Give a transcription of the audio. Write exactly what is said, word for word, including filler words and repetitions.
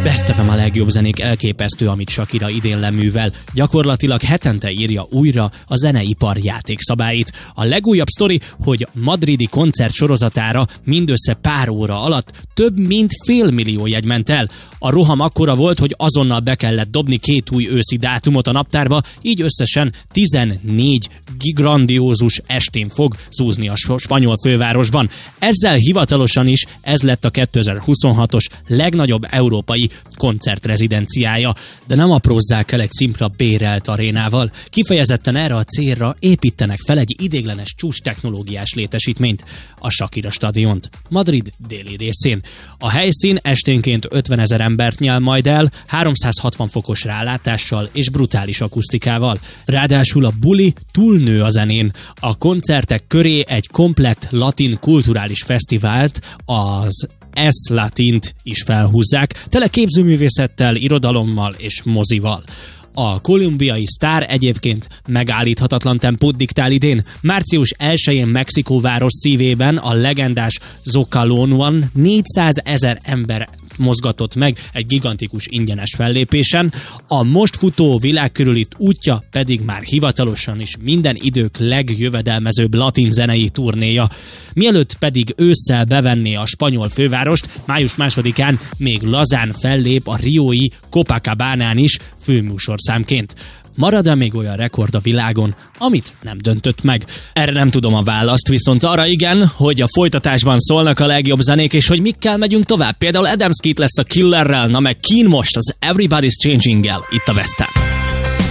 Best ef em a legjobb zenék, elképesztő, amit Shakira idén leművel. Gyakorlatilag hetente írja újra a zeneipar játékszabályait. A legújabb sztori, hogy madridi koncert sorozatára mindössze pár óra alatt több mint fél millió jegy ment el. A roham akkora volt, hogy azonnal be kellett dobni két új őszi dátumot a naptárba, így összesen tizennégy grandiózus estén fog zúzni a spanyol fővárosban. Ezzel hivatalosan is ez lett a kétezer-huszonhatos legnagyobb európai koncertrezidenciája, de nem aprózzák el egy szimpla bérelt arénával. Kifejezetten erre a célra építenek fel egy ideiglenes csúcs technológiás létesítményt, a Shakira stadiont, Madrid déli részén. A helyszín esténként ötvenezer embert nyel majd el, háromszázhatvan fokos rálátással és brutális akusztikával. Ráadásul a buli túlnő a zenén. A koncertek köré egy komplett latin kulturális fesztivált, az Es Latint is felhúzzák, tele képzőművészettel, irodalommal és mozival. A kolumbiai sztár egyébként megállíthatatlan tempót diktál idén. Március elsején Mexikó város szívében a legendás Zocalónban négyszázezer ember mozgatott meg egy gigantikus ingyenes fellépésen, a most futó világkörüli útja pedig már hivatalosan is minden idők legjövedelmezőbb latin zenei turnéja. Mielőtt pedig ősszel bevenné a spanyol fővárost, május másodikán még lazán fellép a riói Copacabánán is főműsorszámként. Marad-e még olyan rekord a világon, amit nem döntött meg? Erre nem tudom a választ, viszont arra igen, hogy a folytatásban szólnak a legjobb zenék, és hogy mikkel megyünk tovább. Például Adamski lesz a Killerrel, na meg Keen most az Everybody's Changing-gel itt a Best Ef em.